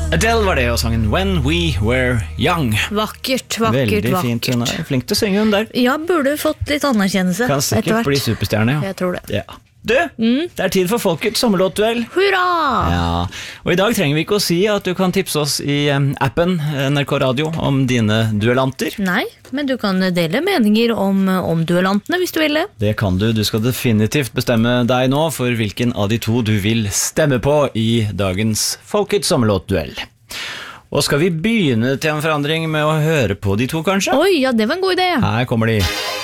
Adele var det, og sangen When We Were Young. Vakkert. Veldig fint, hun er flink til å synge hun der. Ja, burde fått litt anerkjennelse. Kan sikkert bli superstjerne, ja. Jeg tror det. Ja. Du, det er tid for Folkets sommerlåtduell. Hurra! Ja, og i dag trenger vi ikke å si at du kan tipse oss i appen NRK Radio om dine duellanter. Nei, men du kan dele meninger om duellantene hvis du vil det. Det kan du. Du skal definitivt bestemme deg nå for hvilken av de to du vil stemme på i dagens Folkets sommerlåtduell. Og skal vi begynne til en forandring med å høre på de to, kanskje? Oi, ja, det var en god idé. Her kommer de.